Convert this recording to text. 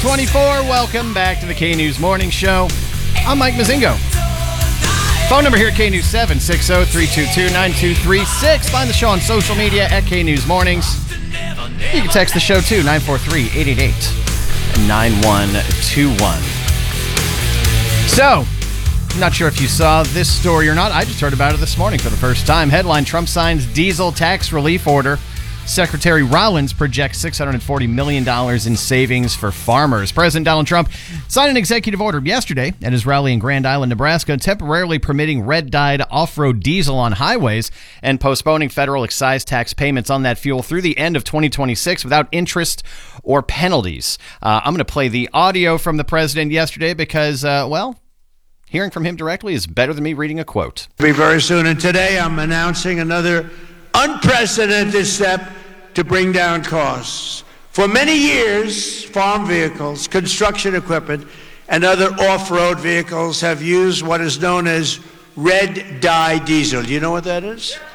24, welcome back to the K-News Morning Show. I'm Mike Mazingo. Phone number here at K-News 760-322-9236. Find the show on social media at K-News Mornings. You can text the show too, 943-888-9121. So, I'm not sure if you saw this story or not. I just heard about it this morning for the first time. Headline, Trump signs diesel tax relief order. Secretary Rollins projects $640 million in savings for farmers. President Donald Trump signed an executive order yesterday at his rally in Grand Island, Nebraska, temporarily permitting red-dyed off-road diesel on highways and postponing federal excise tax payments on that fuel through the end of 2026 without interest or penalties. I'm going to play the audio from the president yesterday because, hearing from him directly is better than me reading a quote. Very soon, and today I'm announcing another unprecedented step to bring down costs. For many years, farm vehicles, construction equipment, and other off-road vehicles have used what is known as red dye diesel. Do you know what that is?